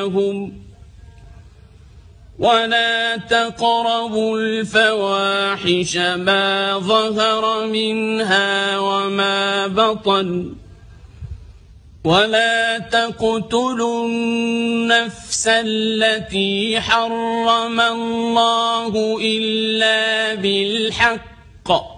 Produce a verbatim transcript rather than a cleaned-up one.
ولا تقربوا الفواحش ما ظهر منها وما بطن ولا تقتلوا النفس التي حرم الله إلا بالحق